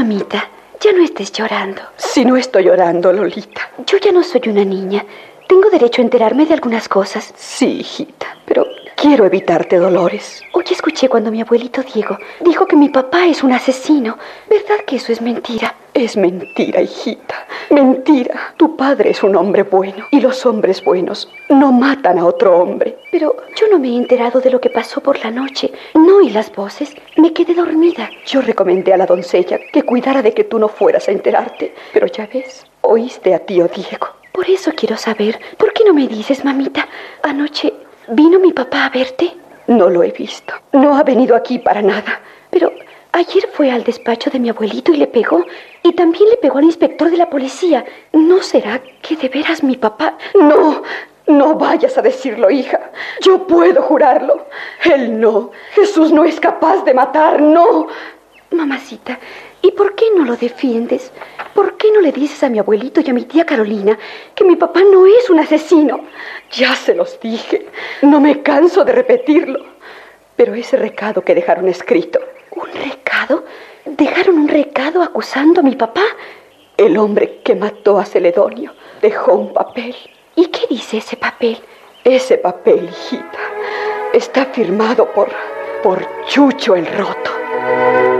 Mamita, ya no estés llorando. Si no estoy llorando, Lolita. Yo ya no soy una niña. Tengo derecho a enterarme de algunas cosas. Sí, hijita, pero quiero evitarte dolores. Hoy escuché cuando mi abuelito Diego dijo que mi papá es un asesino. ¿Verdad que eso es mentira? Es mentira, hijita. Mentira. Tu padre es un hombre bueno y los hombres buenos no matan a otro hombre. Pero yo no me he enterado de lo que pasó por la noche. No oí las voces. Me quedé dormida. Yo recomendé a la doncella que cuidara de que tú no fueras a enterarte. Pero ya ves, oíste a tío Diego. Por eso quiero saber. ¿Por qué no me dices, mamita? Anoche, ¿vino mi papá a verte? No lo he visto. No ha venido aquí para nada. Pero ayer fue al despacho de mi abuelito y le pegó. Y también le pegó al inspector de la policía. ¿No será que de veras mi papá...? No, no vayas a decirlo, hija. Yo puedo jurarlo. Él no. Jesús no es capaz de matar, no. Mamacita, ¿y por qué no lo defiendes? ¿Por qué no le dices a mi abuelito y a mi tía Carolina que mi papá no es un asesino? Ya se los dije. No me canso de repetirlo. Pero ese recado que dejaron escrito... ¿Un recado? ¿Dejaron un recado acusando a mi papá? El hombre que mató a Celedonio dejó un papel. ¿Y qué dice ese papel? Ese papel, hijita, está firmado por Chucho el Roto.